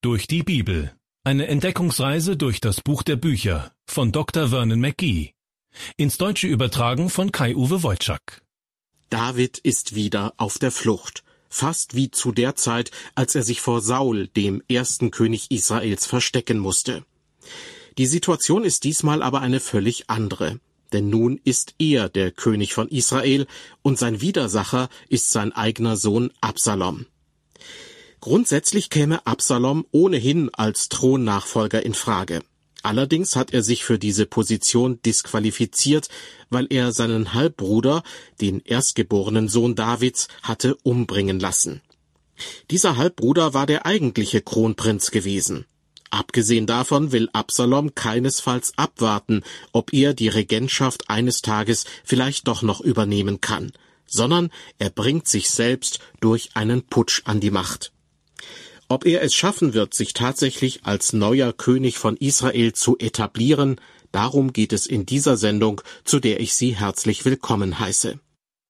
Durch die Bibel. Eine Entdeckungsreise durch das Buch der Bücher von Dr. Vernon McGee. Ins Deutsche übertragen von Kai-Uwe Wojczak. David ist wieder auf der Flucht, fast wie zu der Zeit, als er sich vor Saul, dem ersten König Israels, verstecken musste. Die Situation ist diesmal aber eine völlig andere, denn nun ist er der König von Israel und sein Widersacher ist sein eigener Sohn Absalom. Grundsätzlich käme Absalom ohnehin als Thronnachfolger in Frage. Allerdings hat er sich für diese Position disqualifiziert, weil er seinen Halbbruder, den erstgeborenen Sohn Davids, hatte umbringen lassen. Dieser Halbbruder war der eigentliche Kronprinz gewesen. Abgesehen davon will Absalom keinesfalls abwarten, ob er die Regentschaft eines Tages vielleicht doch noch übernehmen kann, sondern er bringt sich selbst durch einen Putsch an die Macht. Ob er es schaffen wird, sich tatsächlich als neuer König von Israel zu etablieren, darum geht es in dieser Sendung, zu der ich Sie herzlich willkommen heiße.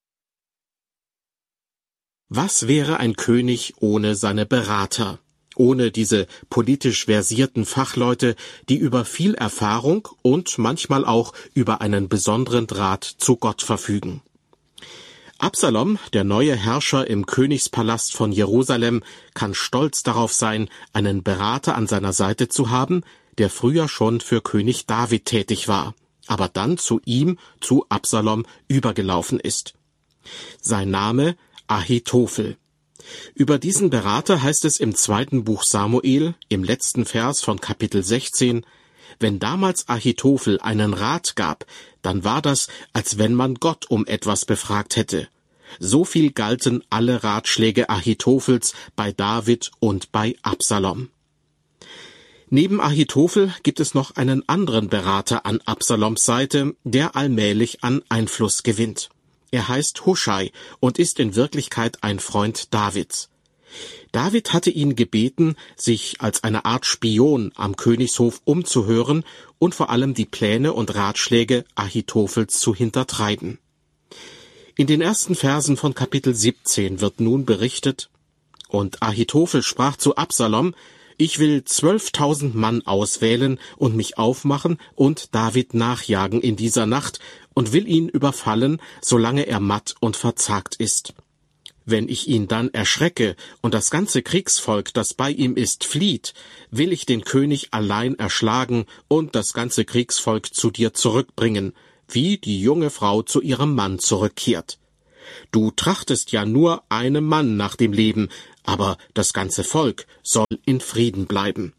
Was wäre ein König ohne seine Berater, ohne diese politisch versierten Fachleute, die über viel Erfahrung und manchmal auch über einen besonderen Draht zu Gott verfügen? Absalom, der neue Herrscher im Königspalast von Jerusalem, kann stolz darauf sein, einen Berater an seiner Seite zu haben, der früher schon für König David tätig war, aber dann zu Absalom, übergelaufen ist. Sein Name Ahitophel. Über diesen Berater heißt es im 2. Buch Samuel, im letzten Vers von Kapitel 16, wenn damals Ahitophel einen Rat gab, dann war das, als wenn man Gott um etwas befragt hätte. So viel galten alle Ratschläge Ahitophels bei David und bei Absalom. Neben Ahitophel gibt es noch einen anderen Berater an Absaloms Seite, der allmählich an Einfluss gewinnt. Er heißt Huschai und ist in Wirklichkeit ein Freund Davids. David hatte ihn gebeten, sich als eine Art Spion am Königshof umzuhören und vor allem die Pläne und Ratschläge Ahitophels zu hintertreiben. In den ersten Versen von Kapitel 17 wird nun berichtet: Und Ahitophel sprach zu Absalom: Ich will 12.000 Mann auswählen und mich aufmachen und David nachjagen in dieser Nacht und will ihn überfallen, solange er matt und verzagt ist. Wenn ich ihn dann erschrecke und das ganze Kriegsvolk, das bei ihm ist, flieht, will ich den König allein erschlagen und das ganze Kriegsvolk zu dir zurückbringen, wie die junge Frau zu ihrem Mann zurückkehrt. Du trachtest ja nur einem Mann nach dem Leben, aber das ganze Volk soll in Frieden bleiben.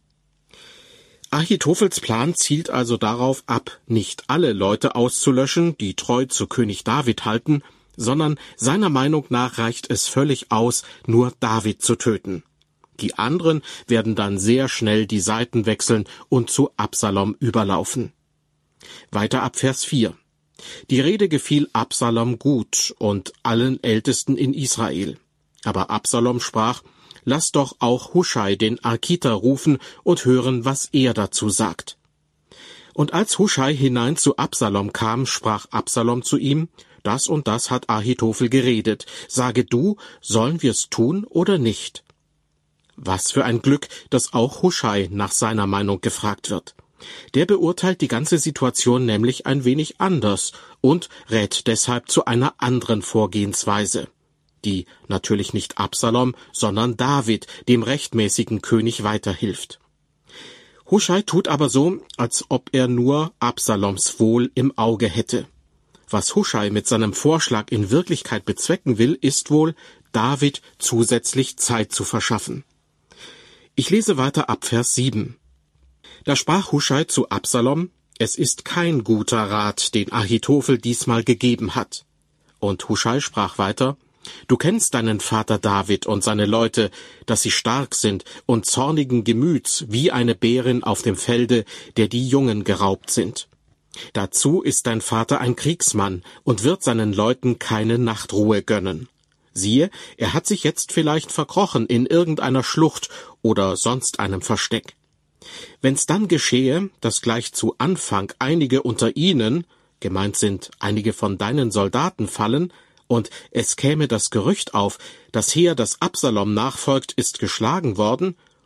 Ahitophels Plan zielt also darauf ab, nicht alle Leute auszulöschen, die treu zu König David halten, sondern seiner Meinung nach reicht es völlig aus, nur David zu töten. Die anderen werden dann sehr schnell die Seiten wechseln und zu Absalom überlaufen. Weiter ab Vers 4. Die Rede gefiel Absalom gut und allen Ältesten in Israel. Aber Absalom sprach: Lass doch auch Huschai den Arkiter rufen und hören, was er dazu sagt. Und als Huschai hinein zu Absalom kam, sprach Absalom zu ihm: Das und das hat Ahitophel geredet. Sage du, sollen wir's tun oder nicht? Was für ein Glück, dass auch Huschai nach seiner Meinung gefragt wird. Der beurteilt die ganze Situation nämlich ein wenig anders und rät deshalb zu einer anderen Vorgehensweise, die natürlich nicht Absalom, sondern David, dem rechtmäßigen König, weiterhilft. Huschai tut aber so, als ob er nur Absaloms Wohl im Auge hätte. Was Huschai mit seinem Vorschlag in Wirklichkeit bezwecken will, ist wohl, David zusätzlich Zeit zu verschaffen. Ich lese weiter ab Vers 7. Da sprach Huschai zu Absalom: Es ist kein guter Rat, den Ahitophel diesmal gegeben hat. Und Huschai sprach weiter: Du kennst deinen Vater David und seine Leute, dass sie stark sind und zornigen Gemüts wie eine Bärin auf dem Felde, der die Jungen geraubt sind. Dazu ist dein Vater ein Kriegsmann und wird seinen Leuten keine Nachtruhe gönnen. Siehe, er hat sich jetzt vielleicht verkrochen in irgendeiner Schlucht oder sonst einem Versteck. Wenn's dann geschehe, dass gleich zu Anfang einige unter ihnen, gemeint sind einige von deinen Soldaten, fallen, und es käme das Gerücht auf, das Heer, das Absalom nachfolgt, ist geschlagen worden,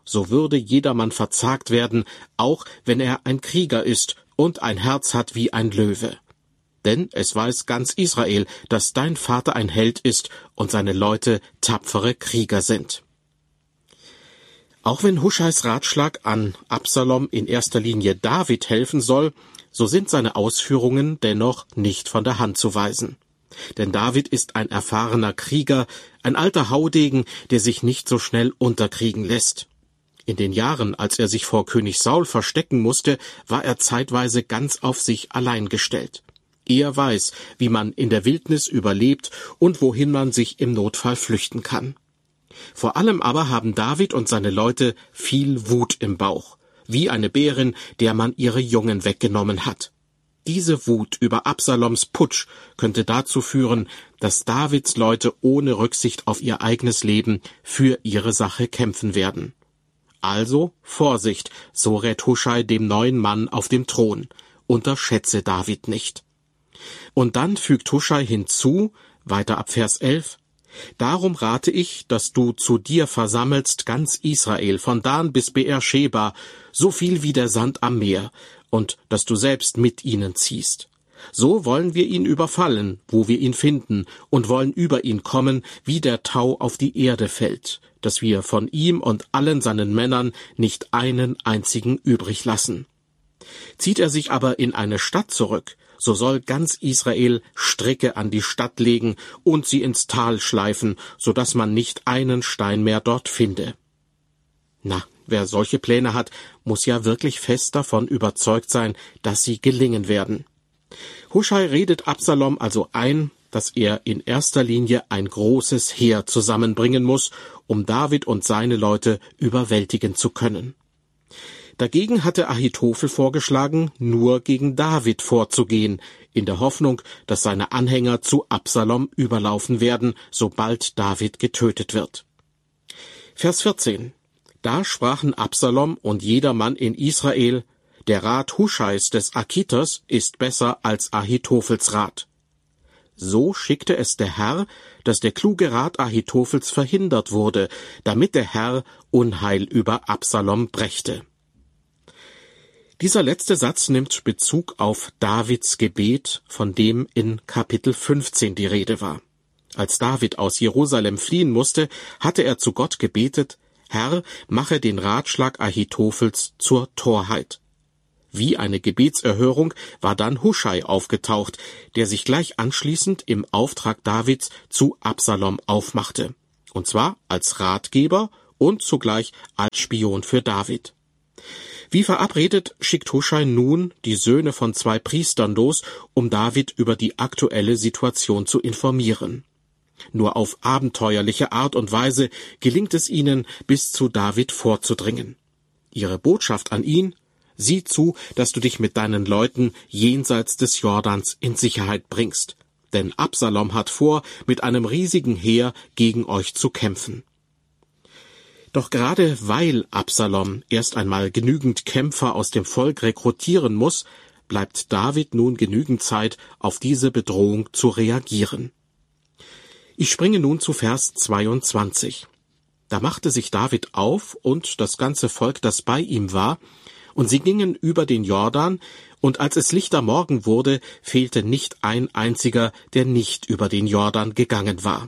so würde jedermann verzagt werden, auch wenn er ein Krieger ist und ein Herz hat wie ein Löwe. Denn es weiß ganz Israel, dass dein Vater ein Held ist und seine Leute tapfere Krieger sind. Auch wenn Huscheis Ratschlag an Absalom in erster Linie David helfen soll, so sind seine Ausführungen dennoch nicht von der Hand zu weisen. Denn David ist ein erfahrener Krieger, ein alter Haudegen, der sich nicht so schnell unterkriegen lässt. In den Jahren, als er sich vor König Saul verstecken musste, war er zeitweise ganz auf sich allein gestellt. Er weiß, wie man in der Wildnis überlebt und wohin man sich im Notfall flüchten kann. Vor allem aber haben David und seine Leute viel Wut im Bauch, wie eine Bärin, der man ihre Jungen weggenommen hat. Diese Wut über Absaloms Putsch könnte dazu führen, dass Davids Leute ohne Rücksicht auf ihr eigenes Leben für ihre Sache kämpfen werden. Also Vorsicht, so rät Huschai dem neuen Mann auf dem Thron. Unterschätze David nicht. Und dann fügt Huschai hinzu, weiter ab Vers 11, Darum rate ich, dass du zu dir versammelst ganz Israel, von Dan bis Beersheba, so viel wie der Sand am Meer, und dass du selbst mit ihnen ziehst. So wollen wir ihn überfallen, wo wir ihn finden, und wollen über ihn kommen, wie der Tau auf die Erde fällt, dass wir von ihm und allen seinen Männern nicht einen einzigen übrig lassen. Zieht er sich aber in eine Stadt zurück, so soll ganz Israel Stricke an die Stadt legen und sie ins Tal schleifen, so dass man nicht einen Stein mehr dort finde. Na, wer solche Pläne hat, muss ja wirklich fest davon überzeugt sein, dass sie gelingen werden. Huschai redet Absalom also ein, dass er in erster Linie ein großes Heer zusammenbringen muss, um David und seine Leute überwältigen zu können. Dagegen hatte Ahitophel vorgeschlagen, nur gegen David vorzugehen, in der Hoffnung, dass seine Anhänger zu Absalom überlaufen werden, sobald David getötet wird. Vers 14. Da sprachen Absalom und jedermann in Israel, der Rat Huschais des Arkiters ist besser als Ahitophels Rat. So schickte es der Herr, dass der kluge Rat Ahitophels verhindert wurde, damit der Herr Unheil über Absalom brächte. Dieser letzte Satz nimmt Bezug auf Davids Gebet, von dem in Kapitel 15 die Rede war. Als David aus Jerusalem fliehen musste, hatte er zu Gott gebetet, Herr, mache den Ratschlag Ahitophels zur Torheit. Wie eine Gebetserhörung war dann Huschai aufgetaucht, der sich gleich anschließend im Auftrag Davids zu Absalom aufmachte, und zwar als Ratgeber und zugleich als Spion für David. Wie verabredet schickt Huschai nun die Söhne von 2 Priestern los, um David über die aktuelle Situation zu informieren. Nur auf abenteuerliche Art und Weise gelingt es ihnen, bis zu David vorzudringen. Ihre Botschaft an ihn: Sieh zu, dass du dich mit deinen Leuten jenseits des Jordans in Sicherheit bringst, denn Absalom hat vor, mit einem riesigen Heer gegen euch zu kämpfen. Doch gerade weil Absalom erst einmal genügend Kämpfer aus dem Volk rekrutieren muss, bleibt David nun genügend Zeit, auf diese Bedrohung zu reagieren. Ich springe nun zu Vers 22. Da machte sich David auf und das ganze Volk, das bei ihm war, und sie gingen über den Jordan, und als es lichter Morgen wurde, fehlte nicht ein einziger, der nicht über den Jordan gegangen war.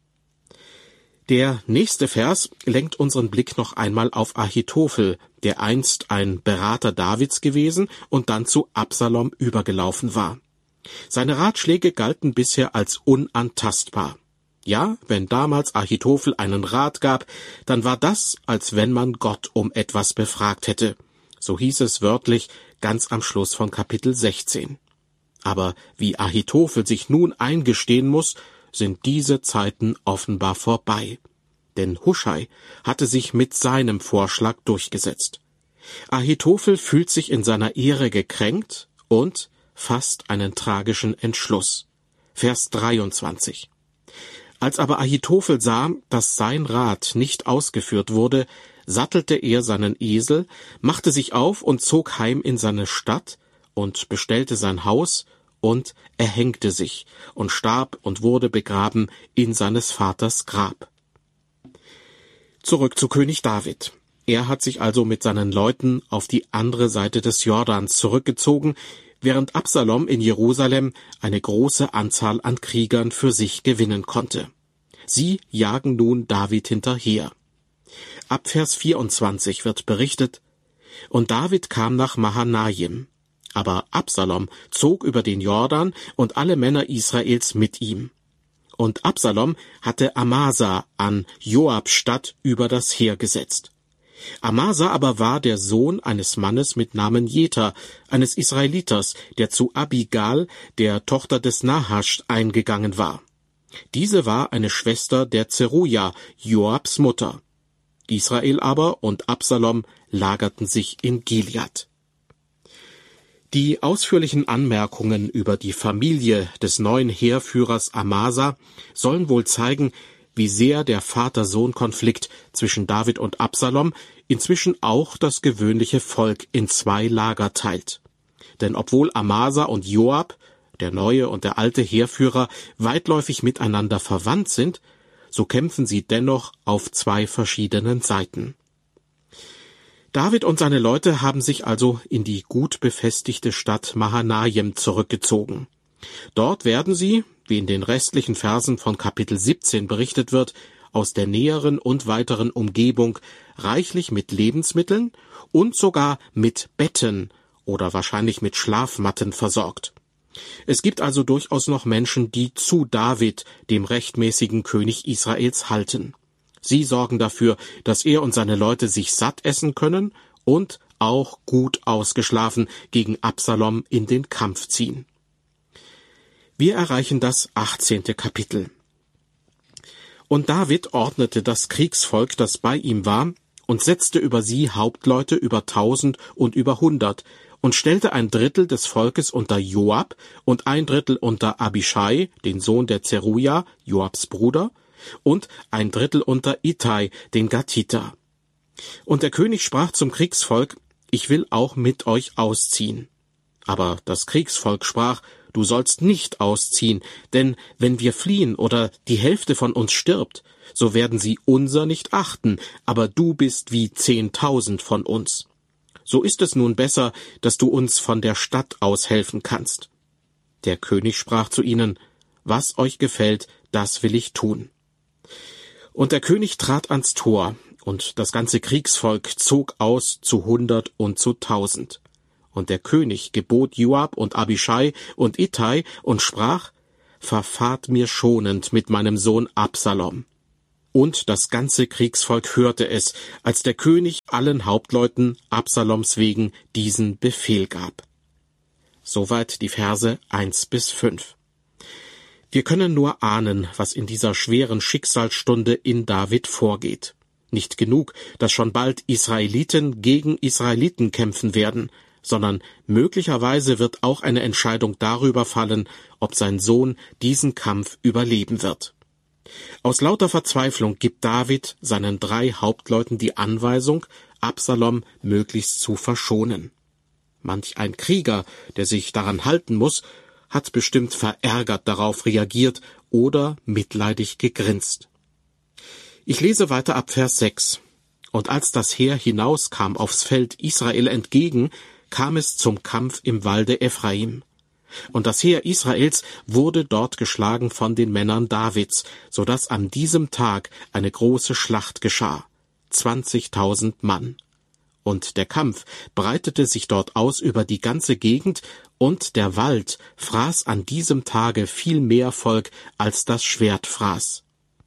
Der nächste Vers lenkt unseren Blick noch einmal auf Ahitophel, der einst ein Berater Davids gewesen und dann zu Absalom übergelaufen war. Seine Ratschläge galten bisher als unantastbar. Ja, wenn damals Ahitophel einen Rat gab, dann war das, als wenn man Gott um etwas befragt hätte. So hieß es wörtlich ganz am Schluss von Kapitel 16. Aber wie Ahitophel sich nun eingestehen muss, sind diese Zeiten offenbar vorbei. Denn Huschai hatte sich mit seinem Vorschlag durchgesetzt. Ahitophel fühlt sich in seiner Ehre gekränkt und fasst einen tragischen Entschluss. Vers 23. Als aber Ahitophel sah, dass sein Rat nicht ausgeführt wurde, sattelte er seinen Esel, machte sich auf und zog heim in seine Stadt und bestellte sein Haus und erhängte sich und starb und wurde begraben in seines Vaters Grab. Zurück zu König David. Er hat sich also mit seinen Leuten auf die andere Seite des Jordans zurückgezogen, während Absalom in Jerusalem eine große Anzahl an Kriegern für sich gewinnen konnte. Sie jagen nun David hinterher. Ab Vers 24 wird berichtet: Und David kam nach Mahanaim, aber Absalom zog über den Jordan und alle Männer Israels mit ihm. Und Absalom hatte Amasa an Joabs Stadt über das Heer gesetzt. Amasa aber war der Sohn eines Mannes mit Namen Jether, eines Israeliters, der zu Abigal, der Tochter des Nahasch, eingegangen war. Diese war eine Schwester der Zeruja, Joabs Mutter. Israel aber und Absalom lagerten sich in Gilead. Die ausführlichen Anmerkungen über die Familie des neuen Heerführers Amasa sollen wohl zeigen, wie sehr der Vater-Sohn-Konflikt zwischen David und Absalom inzwischen auch das gewöhnliche Volk in zwei Lager teilt. Denn obwohl Amasa und Joab, der neue und der alte Heerführer, weitläufig miteinander verwandt sind, so kämpfen sie dennoch auf zwei verschiedenen Seiten. David und seine Leute haben sich also in die gut befestigte Stadt Mahanaim zurückgezogen. Dort werden sie, wie in den restlichen Versen von Kapitel 17 berichtet wird, aus der näheren und weiteren Umgebung reichlich mit Lebensmitteln und sogar mit Betten oder wahrscheinlich mit Schlafmatten versorgt. Es gibt also durchaus noch Menschen, die zu David, dem rechtmäßigen König Israels, halten. Sie sorgen dafür, dass er und seine Leute sich satt essen können und auch gut ausgeschlafen gegen Absalom in den Kampf ziehen. Wir erreichen das 18. Kapitel. Und David ordnete das Kriegsvolk, das bei ihm war, und setzte über sie Hauptleute über 1000 und über 100 und stellte 1/3 des Volkes unter Joab und 1/3 unter Abischai, den Sohn der Zeruja, Joabs Bruder, und 1/3 unter Ittai, den Gatiter. Und der König sprach zum Kriegsvolk: Ich will auch mit euch ausziehen. Aber das Kriegsvolk sprach: Du sollst nicht ausziehen, denn wenn wir fliehen oder die Hälfte von uns stirbt, so werden sie unser nicht achten, aber du bist wie 10.000 von uns. So ist es nun besser, dass du uns von der Stadt aus helfen kannst. Der König sprach zu ihnen: Was euch gefällt, das will ich tun. Und der König trat ans Tor, und das ganze Kriegsvolk zog aus zu 100 und zu 1000. Und der König gebot Joab und Abischai und Ittai und sprach: Verfahrt mir schonend mit meinem Sohn Absalom. Und das ganze Kriegsvolk hörte es, als der König allen Hauptleuten Absaloms wegen diesen Befehl gab. Soweit die Verse 1-5. Wir können nur ahnen, was in dieser schweren Schicksalsstunde in David vorgeht. Nicht genug, dass schon bald Israeliten gegen Israeliten kämpfen werden, sondern möglicherweise wird auch eine Entscheidung darüber fallen, ob sein Sohn diesen Kampf überleben wird. Aus lauter Verzweiflung gibt David seinen 3 Hauptleuten die Anweisung, Absalom möglichst zu verschonen. Manch ein Krieger, der sich daran halten muss, hat bestimmt verärgert darauf reagiert oder mitleidig gegrinst. Ich lese weiter ab Vers 6. Und als das Heer hinauskam aufs Feld Israel entgegen, kam es zum Kampf im Walde Ephraim. Und das Heer Israels wurde dort geschlagen von den Männern Davids, so dass an diesem Tag eine große Schlacht geschah. 20.000 Mann. Und der Kampf breitete sich dort aus über die ganze Gegend, und der Wald fraß an diesem Tage viel mehr Volk, als das Schwert fraß.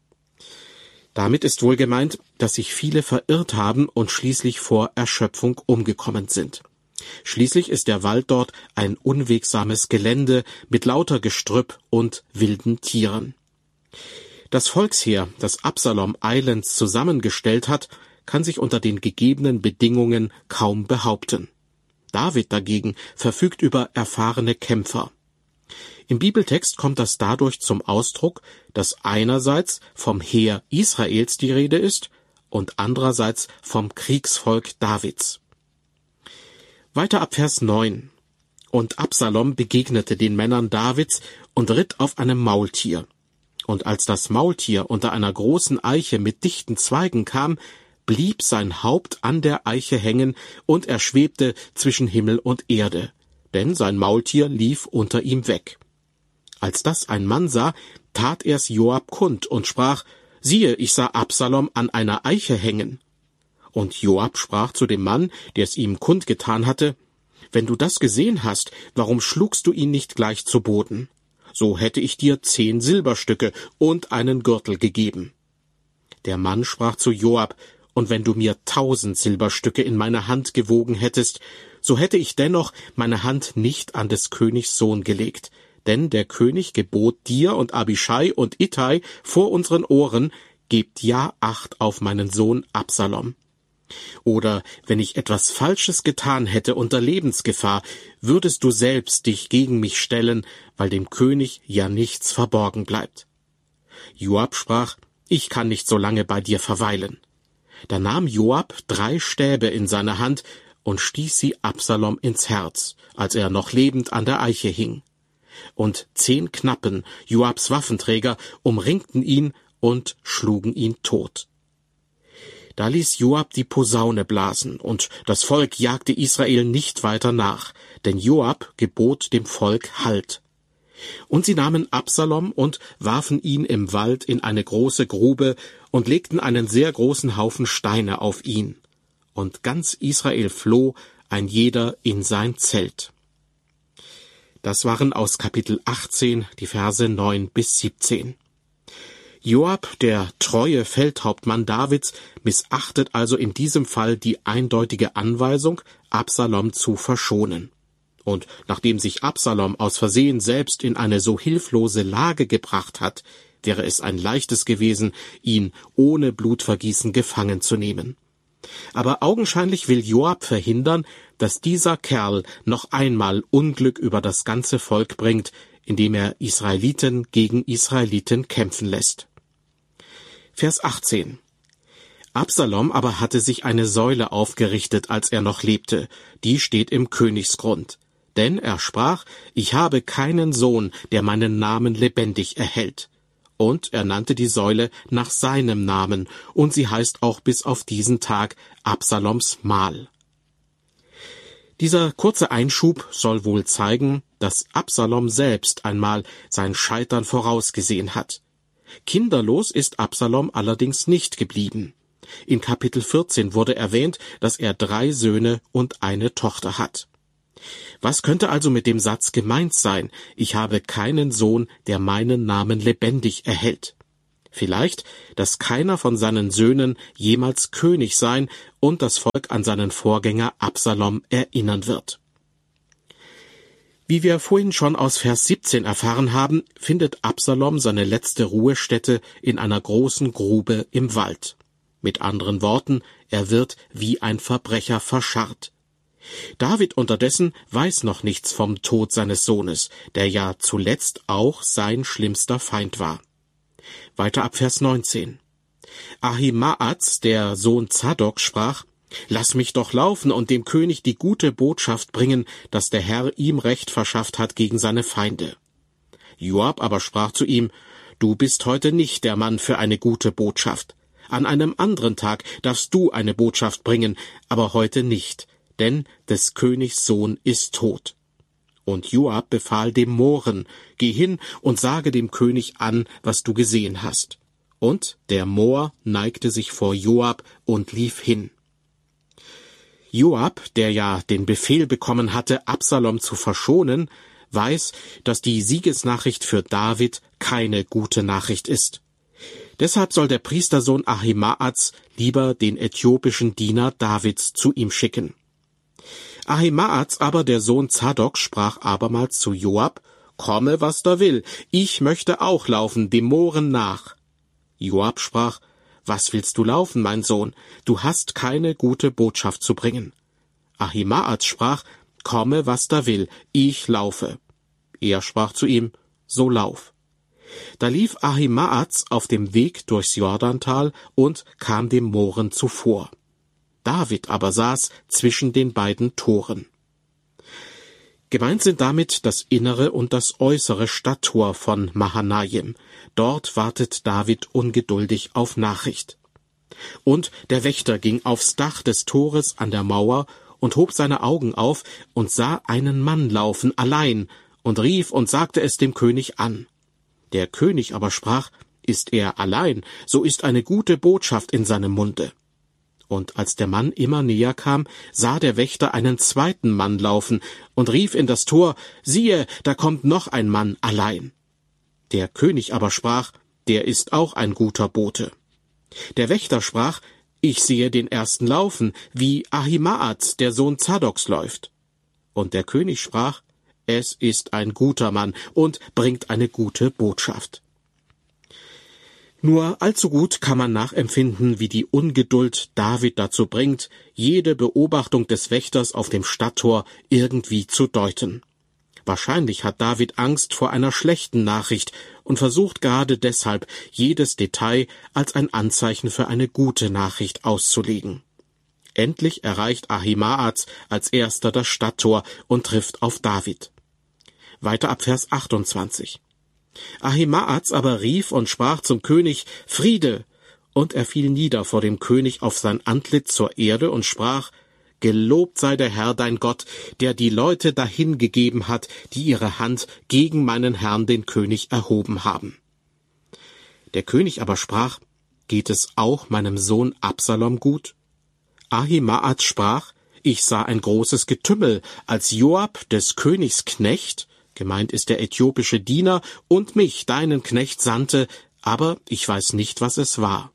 Damit ist wohl gemeint, dass sich viele verirrt haben und schließlich vor Erschöpfung umgekommen sind. Schließlich ist der Wald dort ein unwegsames Gelände mit lauter Gestrüpp und wilden Tieren. Das Volksheer, das Absalom eilends zusammengestellt hat, kann sich unter den gegebenen Bedingungen kaum behaupten. David dagegen verfügt über erfahrene Kämpfer. Im Bibeltext kommt das dadurch zum Ausdruck, dass einerseits vom Heer Israels die Rede ist und andererseits vom Kriegsvolk Davids. Weiter ab Vers 9. Und Absalom begegnete den Männern Davids und ritt auf einem Maultier. Und als das Maultier unter einer großen Eiche mit dichten Zweigen kam, blieb sein Haupt an der Eiche hängen, und er schwebte zwischen Himmel und Erde, denn sein Maultier lief unter ihm weg. Als das ein Mann sah, tat er's Joab kund und sprach: Siehe, ich sah Absalom an einer Eiche hängen. Und Joab sprach zu dem Mann, der es ihm kundgetan hatte: Wenn du das gesehen hast, warum schlugst du ihn nicht gleich zu Boden? So hätte ich dir 10 Silberstücke und einen Gürtel gegeben. Der Mann sprach zu Joab: Und wenn du mir 1000 Silberstücke in meine Hand gewogen hättest, so hätte ich dennoch meine Hand nicht an des Königs Sohn gelegt. Denn der König gebot dir und Abischai und Ittai vor unseren Ohren: Gebt ja Acht auf meinen Sohn Absalom. Oder wenn ich etwas Falsches getan hätte unter Lebensgefahr, würdest du selbst dich gegen mich stellen, weil dem König ja nichts verborgen bleibt. Joab sprach: Ich kann nicht so lange bei dir verweilen. Da nahm Joab 3 Stäbe in seine Hand und stieß sie Absalom ins Herz, als er noch lebend an der Eiche hing. Und 10 Knappen, Joabs Waffenträger, umringten ihn und schlugen ihn tot. Da ließ Joab die Posaune blasen, und das Volk jagte Israel nicht weiter nach, denn Joab gebot dem Volk Halt. Und sie nahmen Absalom und warfen ihn im Wald in eine große Grube und legten einen sehr großen Haufen Steine auf ihn. Und ganz Israel floh, ein jeder in sein Zelt. Das waren aus Kapitel 18 die Verse 9 bis 17. Joab, der treue Feldhauptmann Davids, missachtet also in diesem Fall die eindeutige Anweisung, Absalom zu verschonen. Und nachdem sich Absalom aus Versehen selbst in eine so hilflose Lage gebracht hat, wäre es ein leichtes gewesen, ihn ohne Blutvergießen gefangen zu nehmen. Aber augenscheinlich will Joab verhindern, dass dieser Kerl noch einmal Unglück über das ganze Volk bringt, indem er Israeliten gegen Israeliten kämpfen lässt. Vers 18. Absalom aber hatte sich eine Säule aufgerichtet, als er noch lebte, die steht im Königsgrund. Denn er sprach: Ich habe keinen Sohn, der meinen Namen lebendig erhält. Und er nannte die Säule nach seinem Namen, und sie heißt auch bis auf diesen Tag Absaloms Mahl. Dieser kurze Einschub soll wohl zeigen, dass Absalom selbst einmal sein Scheitern vorausgesehen hat. Kinderlos ist Absalom allerdings nicht geblieben. In Kapitel 14 wurde erwähnt, dass er 3 Söhne und eine Tochter hat. Was könnte also mit dem Satz gemeint sein: Ich habe keinen Sohn, der meinen Namen lebendig erhält? Vielleicht, dass keiner von seinen Söhnen jemals König sein und das Volk an seinen Vorgänger Absalom erinnern wird. Wie wir vorhin schon aus Vers 17 erfahren haben, findet Absalom seine letzte Ruhestätte in einer großen Grube im Wald. Mit anderen Worten, er wird wie ein Verbrecher verscharrt. David unterdessen weiß noch nichts vom Tod seines Sohnes, der ja zuletzt auch sein schlimmster Feind war. Weiter ab Vers 19. Ahimaaz, der Sohn Zadok, sprach: Lass mich doch laufen und dem König die gute Botschaft bringen, dass der Herr ihm Recht verschafft hat gegen seine Feinde. Joab aber sprach zu ihm: Du bist heute nicht der Mann für eine gute Botschaft. An einem anderen Tag darfst du eine Botschaft bringen, aber heute nicht, denn des Königs Sohn ist tot. Und Joab befahl dem Mohren: Geh hin und sage dem König an, was du gesehen hast. Und der Mohr neigte sich vor Joab und lief hin. Joab, der ja den Befehl bekommen hatte, Absalom zu verschonen, weiß, dass die Siegesnachricht für David keine gute Nachricht ist. Deshalb soll der Priestersohn Ahimaaz lieber den äthiopischen Diener Davids zu ihm schicken. Ahimaaz aber, der Sohn Zadok, sprach abermals zu Joab: Komme, was da will, ich möchte auch laufen, dem Mohren nach. Joab sprach: Was willst du laufen, mein Sohn? Du hast keine gute Botschaft zu bringen. Ahimaaz sprach: Komme, was da will, ich laufe. Er sprach zu ihm: So lauf. Da lief Ahimaaz auf dem Weg durchs Jordantal und kam dem Mohren zuvor. David aber saß zwischen den beiden Toren. Gemeint sind damit das innere und das äußere Stadttor von Mahanaim. Dort wartet David ungeduldig auf Nachricht. Und der Wächter ging aufs Dach des Tores an der Mauer und hob seine Augen auf und sah einen Mann laufen, allein, und rief und sagte es dem König an. Der König aber sprach, ist er allein, so ist eine gute Botschaft in seinem Munde. Und als der Mann immer näher kam, sah der Wächter einen zweiten Mann laufen und rief in das Tor, siehe, da kommt noch ein Mann allein. Der König aber sprach, der ist auch ein guter Bote. Der Wächter sprach, ich sehe den ersten laufen, wie Ahimaaz, der Sohn Zadoks, läuft. Und der König sprach, es ist ein guter Mann und bringt eine gute Botschaft. Nur allzu gut kann man nachempfinden, wie die Ungeduld David dazu bringt, jede Beobachtung des Wächters auf dem Stadttor irgendwie zu deuten. Wahrscheinlich hat David Angst vor einer schlechten Nachricht und versucht gerade deshalb, jedes Detail als ein Anzeichen für eine gute Nachricht auszulegen. Endlich erreicht Ahimaaz als erster das Stadttor und trifft auf David. Weiter ab Vers 28. Ahimaaz aber rief und sprach zum König, Friede! Und er fiel nieder vor dem König auf sein Antlitz zur Erde und sprach, Gelobt sei der Herr dein Gott, der die Leute dahingegeben hat, die ihre Hand gegen meinen Herrn den König erhoben haben. Der König aber sprach, Geht es auch meinem Sohn Absalom gut? Ahimaaz sprach, Ich sah ein großes Getümmel, als Joab, des Königs Knecht, gemeint ist der äthiopische Diener, und mich, deinen Knecht, sandte, aber ich weiß nicht, was es war.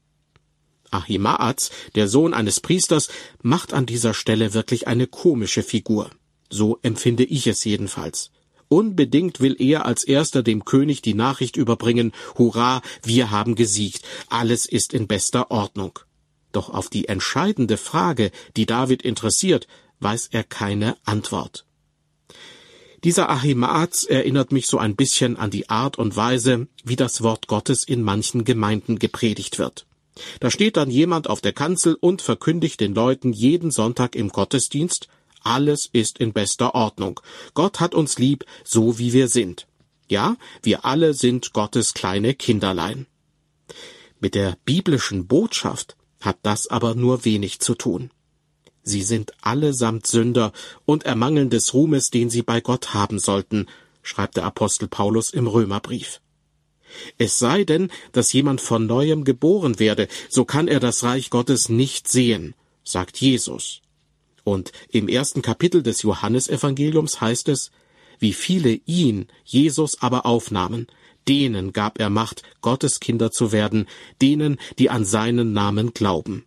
Ahimaaz, der Sohn eines Priesters, macht an dieser Stelle wirklich eine komische Figur. So empfinde ich es jedenfalls. Unbedingt will er als erster dem König die Nachricht überbringen, Hurra, wir haben gesiegt, alles ist in bester Ordnung. Doch auf die entscheidende Frage, die David interessiert, weiß er keine Antwort. Dieser Ahimaaz erinnert mich so ein bisschen an die Art und Weise, wie das Wort Gottes in manchen Gemeinden gepredigt wird. Da steht dann jemand auf der Kanzel und verkündigt den Leuten jeden Sonntag im Gottesdienst, alles ist in bester Ordnung. Gott hat uns lieb, so wie wir sind. Ja, wir alle sind Gottes kleine Kinderlein. Mit der biblischen Botschaft hat das aber nur wenig zu tun. Sie sind allesamt Sünder und ermangeln des Ruhmes, den sie bei Gott haben sollten, schreibt der Apostel Paulus im Römerbrief. Es sei denn, dass jemand von Neuem geboren werde, so kann er das Reich Gottes nicht sehen, sagt Jesus. Und im 1. Kapitel des Johannesevangeliums heißt es, wie viele ihn, Jesus, aber aufnahmen, denen gab er Macht, Gottes Kinder zu werden, denen, die an seinen Namen glauben.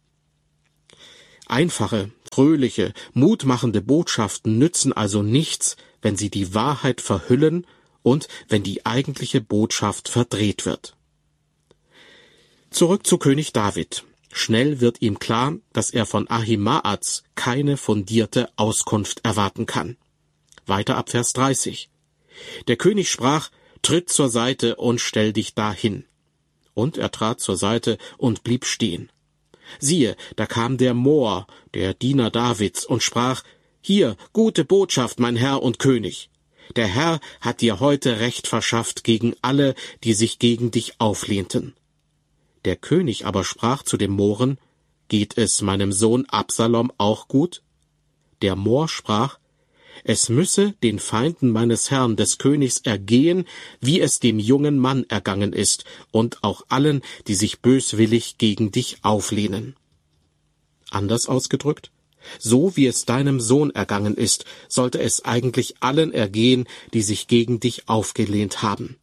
Einfache, fröhliche, mutmachende Botschaften nützen also nichts, wenn sie die Wahrheit verhüllen und wenn die eigentliche Botschaft verdreht wird. Zurück zu König David. Schnell wird ihm klar, dass er von Ahimaaz keine fundierte Auskunft erwarten kann. Weiter ab Vers 30. Der König sprach, Tritt zur Seite und stell dich dahin. Und er trat zur Seite und blieb stehen. Siehe, da kam der Moor, der Diener Davids, und sprach, Hier, gute Botschaft, mein Herr und König. Der Herr hat dir heute Recht verschafft gegen alle, die sich gegen dich auflehnten. Der König aber sprach zu dem Mohren, Geht es meinem Sohn Absalom auch gut? Der Moor sprach, Es müsse den Feinden meines Herrn des Königs ergehen, wie es dem jungen Mann ergangen ist, und auch allen, die sich böswillig gegen dich auflehnen. Anders ausgedrückt, so wie es deinem Sohn ergangen ist, sollte es eigentlich allen ergehen, die sich gegen dich aufgelehnt haben.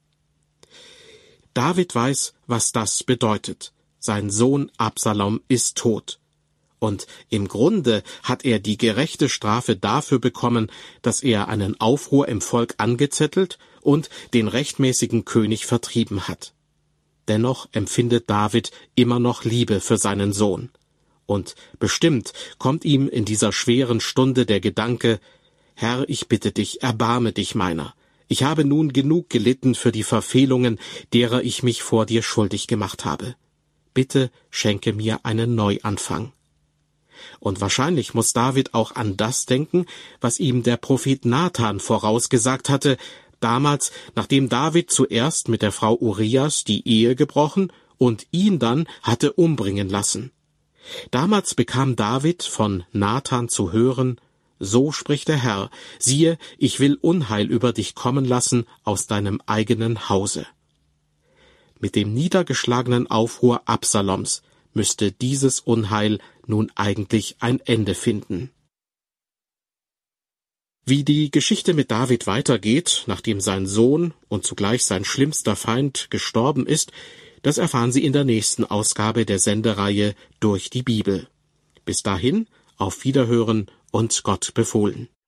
David weiß, was das bedeutet. Sein Sohn Absalom ist tot. Und im Grunde hat er die gerechte Strafe dafür bekommen, dass er einen Aufruhr im Volk angezettelt und den rechtmäßigen König vertrieben hat. Dennoch empfindet David immer noch Liebe für seinen Sohn. Und bestimmt kommt ihm in dieser schweren Stunde der Gedanke, Herr, ich bitte dich, erbarme dich meiner. Ich habe nun genug gelitten für die Verfehlungen, derer ich mich vor dir schuldig gemacht habe. Bitte schenke mir einen Neuanfang. Und wahrscheinlich muss David auch an das denken, was ihm der Prophet Nathan vorausgesagt hatte, damals, nachdem David zuerst mit der Frau Urias die Ehe gebrochen und ihn dann hatte umbringen lassen. Damals bekam David von Nathan zu hören: So spricht der Herr, siehe, ich will Unheil über dich kommen lassen aus deinem eigenen Hause. Mit dem niedergeschlagenen Aufruhr Absaloms müsste dieses Unheil nun eigentlich ein Ende finden. Wie die Geschichte mit David weitergeht, nachdem sein Sohn und zugleich sein schlimmster Feind gestorben ist, das erfahren Sie in der nächsten Ausgabe der Sendereihe Durch die Bibel. Bis dahin, auf Wiederhören und Gott befohlen.